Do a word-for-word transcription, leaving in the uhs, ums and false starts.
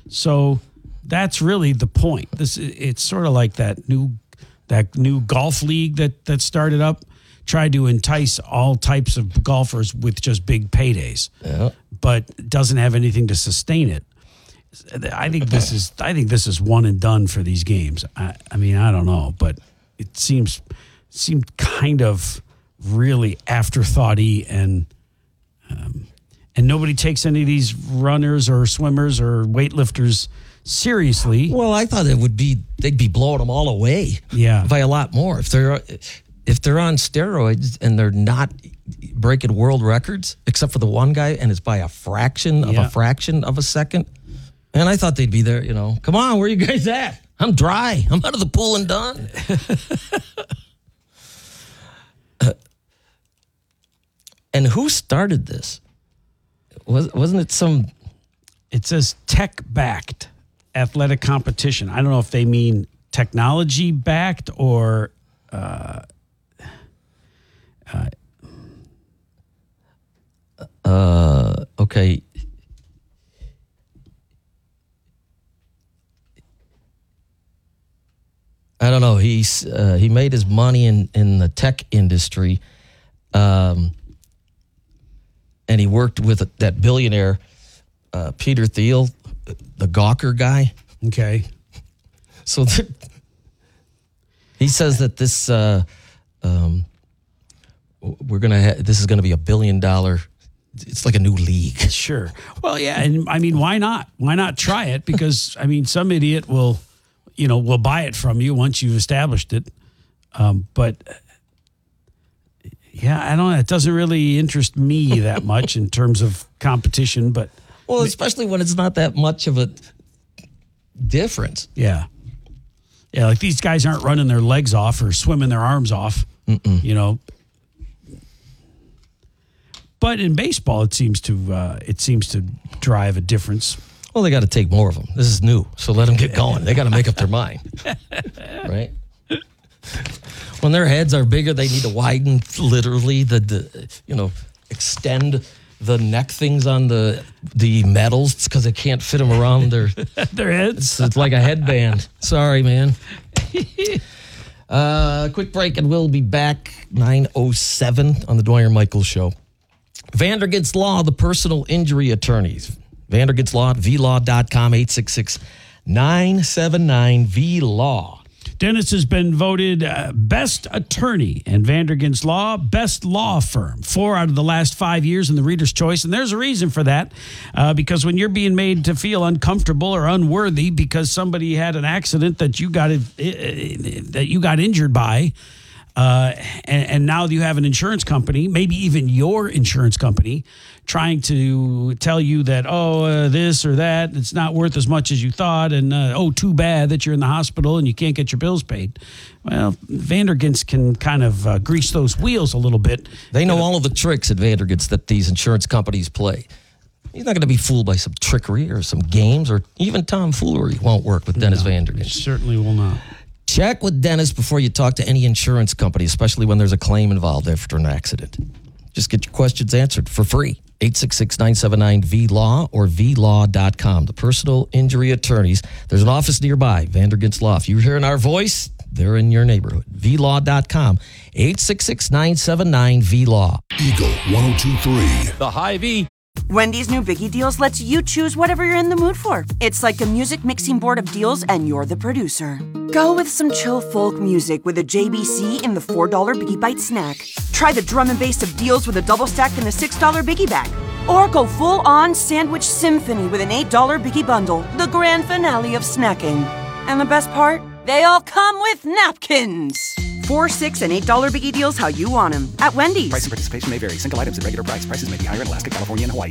So that's really the point. This it's sort of like that new that new golf league that that started up, tried to entice all types of golfers with just big paydays, Yeah. but doesn't have anything to sustain it. I think this is I think this is one and done for these games. I, I mean, I don't know, but it seems seemed kind of really afterthought-y and um, and nobody takes any of these runners or swimmers or weightlifters seriously. Well, I thought it would be they'd be blowing them all away. Yeah. By a lot more. If they're if they're on steroids and they're not breaking world records, except for the one guy, and it's by a fraction of Yeah. a fraction of a second. And I thought they'd be there, you know. Come on, where you guys at? I'm dry. I'm out of the pool and done. uh, and who started this? Was wasn't it some? It says tech-backed athletic competition. I don't know if they mean technology-backed or uh, uh, Uh, okay. I don't know. He's uh, he made his money in, in the tech industry, um, and he worked with that billionaire uh, Peter Thiel, the Gawker guy. okay. So there, he says that this uh, um, we're gonna ha- this is gonna be a billion dollar. It's like a new league. Sure. Well, yeah, and I mean, why not? Why not try it? Because I mean, some idiot will, you know, will buy it from you once you've established it. Um, but yeah, I don't know. It doesn't really interest me that much in terms of competition. But Well, especially when it's not that much of a difference. yeah, yeah, like these guys aren't running their legs off or swimming their arms off. Mm-mm. You know. But in baseball, it seems to uh, it seems to drive a difference. Well, they got to take more of them. This is new, so let them get going. They got to make up their mind, right? When their heads are bigger, they need to widen, literally, the, the you know, extend the neck things on the the medals because they can't fit them around their Their heads. It's, it's like a headband. Sorry, man. uh, quick break, and we'll be back nine oh seven on the Dwyer Michaels Show. Vandergits Law, the personal injury attorneys. Vandergits Law at v law dot com, eight six six, nine seven nine, V law. Dennis has been voted uh, best attorney and Vandergits Law best law firm four out of the last five years in the Reader's Choice. And there's a reason for that, uh, because when you're being made to feel uncomfortable or unworthy because somebody had an accident that you got uh, that you got injured by, uh, and, and now you have an insurance company, maybe even your insurance company, trying to tell you that, oh, uh, this or that, it's not worth as much as you thought, and uh, oh, too bad that you're in the hospital and you can't get your bills paid. Well, Vandergits can kind of uh, grease those wheels a little bit. They know all of the tricks at Vandergits that these insurance companies play. He's not going to be fooled by some trickery or some games, or even tomfoolery won't work with Dennis No, Vandergits. Certainly will not. Check with Dennis before you talk to any insurance company, especially when there's a claim involved after an accident. Just get your questions answered for free. eight six six, nine seven nine, V law or v law dot com. The personal injury attorneys. There's an office nearby, Vandergits Law. If you're hearing our voice, they're in your neighborhood. v law dot com. eight six six, nine seven nine, V law. Eagle one oh two three. The Hy-Vee. Wendy's new Biggie Deals lets you choose whatever you're in the mood for. It's like a music mixing board of deals, and you're the producer. Go with some chill folk music with a J B C in the four dollar Biggie Bite snack. Try the drum and bass of deals with a double stack in the six dollar Biggie Bag. Or go full-on sandwich symphony with an eight dollar Biggie Bundle, the grand finale of snacking. And the best part? They all come with napkins. Four, six, and eight dollar Biggie Deals how you want them. At Wendy's. Price and participation may vary. Single items at regular price. Prices may be higher in Alaska, California, and Hawaii.